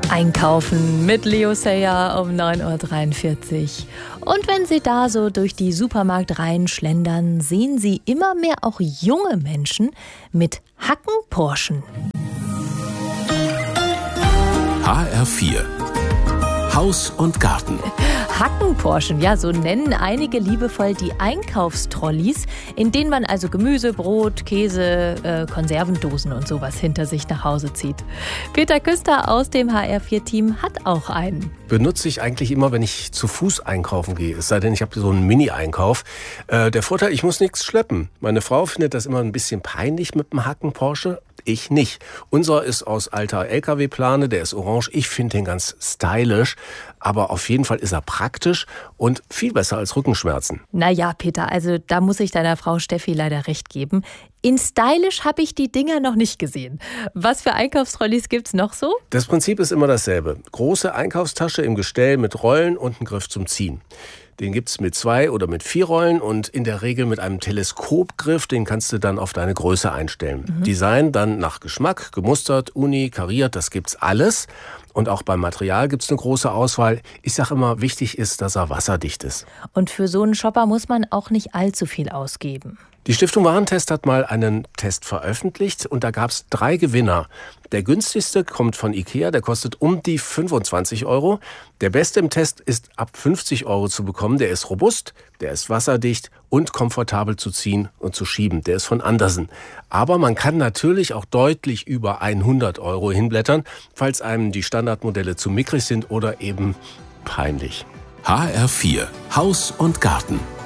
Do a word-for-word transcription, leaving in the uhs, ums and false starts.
Einkaufen mit Leo Sayer um neun Uhr dreiundvierzig. Und wenn Sie da so durch die Supermarktreihen schlendern, sehen Sie immer mehr auch junge Menschen mit Hacken-Porschen. H R vier Haus und Garten. Hacken-Porschen, ja, so nennen einige liebevoll die Einkaufstrolleys, in denen man also Gemüse, Brot, Käse, äh, Konservendosen und sowas hinter sich nach Hause zieht. Peter Küster aus dem H R vier Team hat auch einen. Benutze ich eigentlich immer, wenn ich zu Fuß einkaufen gehe. Es sei denn, ich habe so einen Mini-Einkauf. Äh, der Vorteil, ich muss nichts schleppen. Meine Frau findet das immer ein bisschen peinlich mit dem Hacken-Porsche. Ich nicht. Unser ist aus alter L K W-Plane, der ist orange. Ich finde den ganz stylisch, aber auf jeden Fall ist er praktisch und viel besser als Rückenschmerzen. Naja, Peter, also da muss ich deiner Frau Steffi leider recht geben. In stylisch habe ich die Dinger noch nicht gesehen. Was für Einkaufstrolleys gibt's noch so? Das Prinzip ist immer dasselbe. Große Einkaufstasche im Gestell mit Rollen und einen Griff zum Ziehen. Den gibt's mit zwei oder mit vier Rollen und in der Regel mit einem Teleskopgriff, den kannst du dann auf deine Größe einstellen. Mhm. Design dann nach Geschmack, gemustert, uni, kariert, das gibt's alles. Und auch beim Material gibt's eine große Auswahl. Ich sage immer, wichtig ist, dass er wasserdicht ist. Und für so einen Shopper muss man auch nicht allzu viel ausgeben. Die Stiftung Warentest hat mal einen Test veröffentlicht und da gab es drei Gewinner. Der günstigste kommt von Ikea, der kostet um die fünfundzwanzig Euro. Der beste im Test ist ab fünfzig Euro zu bekommen. Der ist robust, der ist wasserdicht und komfortabel zu ziehen und zu schieben. Der ist von Andersen. Aber man kann natürlich auch deutlich über hundert Euro hinblättern, falls einem die Standardmodelle zu mickrig sind oder eben peinlich. H R vier Haus und Garten.